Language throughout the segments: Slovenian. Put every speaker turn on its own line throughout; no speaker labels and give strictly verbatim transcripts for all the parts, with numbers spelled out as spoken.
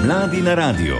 Mladi na radio.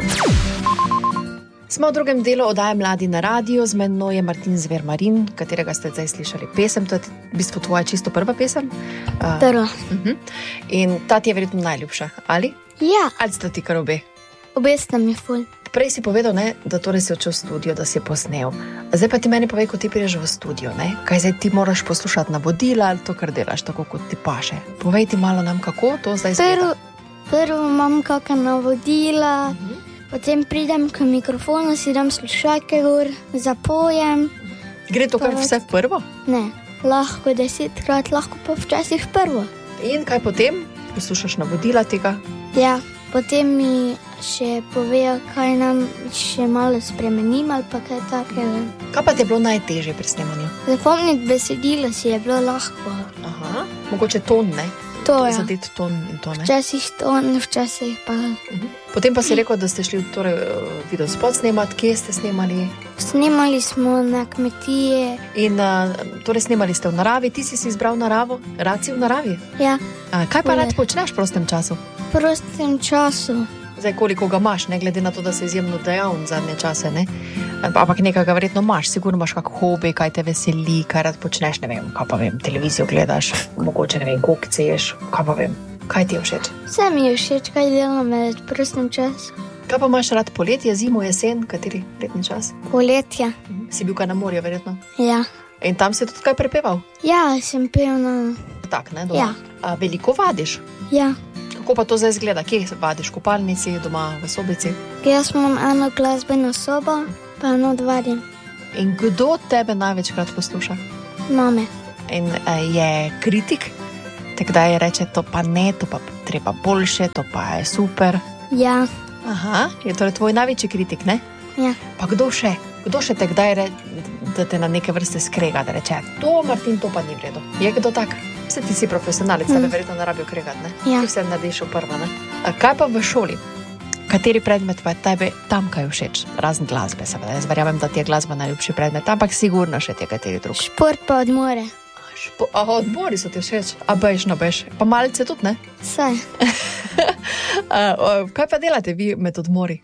Smo v drugem delu oddaje Mladi na radio, z menoj je Martin Zver-Marin, katerega ste zdaj slišali pesem. To je v bistvu tvoja čisto prva pesem. Uh,
Prva.
uh-huh. In ta ti je verjetno najljubša, ali?
Ja,
Ali sta ti kar obe?
obe sta mi ful.
Prej si povedal, ne, da torej si odšel v studio, da si posnel. Zdaj pa ti meni povej, ko ti prideš v studio, ne? Kaj zdaj ti moraš poslušati navodila ali to, kar delaš, tako kot ti paše. Povej ti malo nam, kako to zdaj
Prvo,
izgleda.
prvo imam kakšna navodila,
Mhm.
potem pridem k mikrofonu, si dam slušalke gor, zapojem.
Gre to kar vse v prvo?
Ne, lahko desetkrat, lahko pa včasih prvo.
In kaj potem? Poslušaš navodila tega?
Ja, potem mi še povejo, kaj nam še malo spremenim ali pa kaj takega.
Kaj pa ti je bilo najtežje pri snemanju?
Zapomniti besedilo si je bilo lahko.
Aha, mogoče ton, ne?
To ja.
Zadeti ton in to, ne?
Včasih ton, včasih pa.
Potem pa si rekel, da ste šli torej, video spot snemati, kje ste snemali.
Snemali smo na kmetije.
In uh, torej snemali ste v naravi, ti si si izbral naravo, rad si v naravi.
Ja,
A, kaj pa
Poleg.
rad počneš v prostem času?
v prostem času.
Zdaj, koliko ga imaš, ne glede na to, da si izjemno dejavn zadnje čase, ne? Ampak nekaj ga verjetno imaš, sigurno imaš kak hobi, kaj te veseli, kaj rad počneš, ne vem, kaj pa vem, televizijo gledaš, mogoče ne vem, kokce ješ, kaj pa vem, kaj ti je všeč?
Vse mi je všeč, kaj delam v prostem času.
Kaj pa imaš rad poletje, zimo, jesen, kateri letni čas?
Poletje.
Si bil kaj na morju, verjetno.
Ja.
In tam si tudi kaj prepeval?
Ja, sem pel na.
Tak, ne, doma.
Ja.
A, veliko vadiš?
Ja.
Kako pa to zdaj izgleda? Kje vadiš? V kopalnici, doma, v sobici?
Jaz imam eno glasbeno sobo, pa eno odvarjem.
In kdo tebe največkrat posluša?
Mame.
In a, je kritik? Te kdaj reče, to pa ne, to pa treba boljše, to pa je super.
Ja.
Aha, je torej tvoj največji kritik, ne?
Ja.
Pa kdo še? Kdo še te kdaj reče, da te na neke vrste skrega, da reče, to Martin, to pa ni v redu. Je kdo tak? Vse ti si profesionalec, tebe verjetno ne rabijo kregati, ne?
Ja.
Ti vse narediš v prva, ne? A kaj pa v šoli? Kateri predmet pa je tebe tamkaj všeč? Razen glasbe, seveda. Jaz verjamem, da ti je glasba najljubši predmet, ampak sigurno še ti je kateri drug.
Šport pa odmore.
Špo, aha, odmori so ti všeč, a bejš na bejš. Pa malce tudi, ne?
Vse.
A, o, kaj pa delate vi med odmori?